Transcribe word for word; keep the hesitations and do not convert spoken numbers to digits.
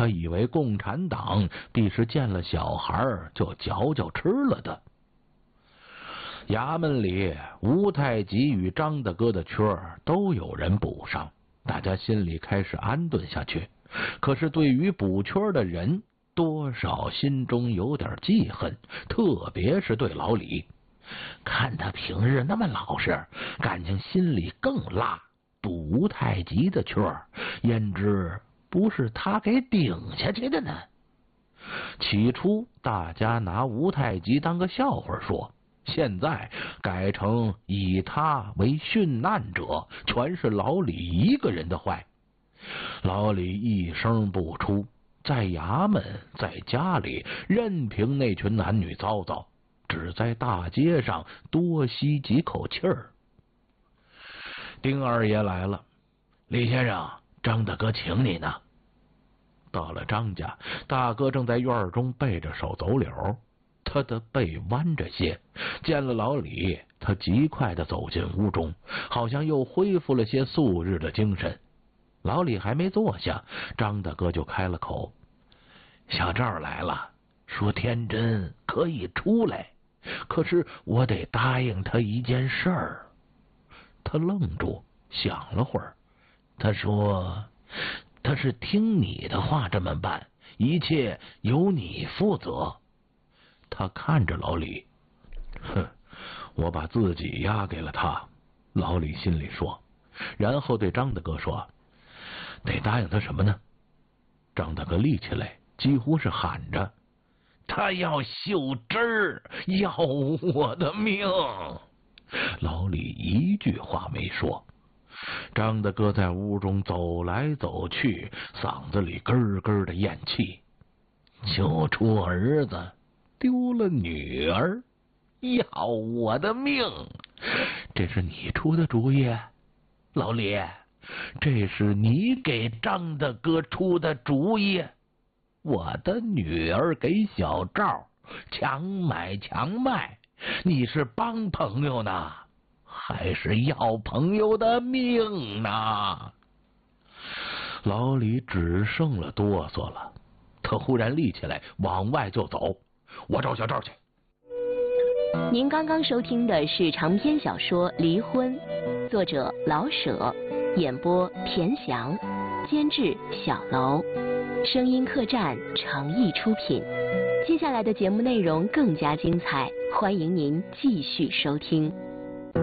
他以为共产党必是见了小孩就嚼嚼吃了的。衙门里吴太吉与张大哥的缺都有人补上，大家心里开始安顿下去。可是对于补缺的人，多少心中有点记恨，特别是对老李。看他平日那么老实，感情心里更辣。补吴太吉的缺，焉知不是他给顶下去的呢？起初大家拿吴太吉当个笑话说，现在改成以他为殉难者，全是老李一个人的坏。老李一声不出，在衙门在家里任凭那群男女糟糟，只在大街上多吸几口气儿。丁二爷来了，李先生，张大哥请你呢。到了张家，大哥正在院中背着手走柳，他的背弯着些，见了老李，他极快地走进屋中，好像又恢复了些素日的精神。老李还没坐下，张大哥就开了口：小赵来了，说天真可以出来，可是我得答应他一件事儿。他愣住，想了会儿，他说他是听你的话这么办，一切由你负责。他看着老李，哼，我把自己押给了他。老李心里说，然后对张大哥说，得答应他什么呢？张大哥立起来，几乎是喊着，他要秀枝儿，要我的命。老李一句话没说。张大哥在屋中走来走去，嗓子里咯咯的咽气。救出儿子，丢了女儿，要我的命，这是你出的主意？老李，这是你给张大哥出的主意？我的女儿给小赵强买强卖，你是帮朋友呢，还是要朋友的命呢？老李只剩了哆嗦了，他忽然立起来往外就走，我找小赵去。 您刚刚收听的是长篇小说《离婚》，作者老舍，演播田翔，监制小楼，声音客栈诚意出品。接下来的节目内容更加精彩，欢迎您继续收听。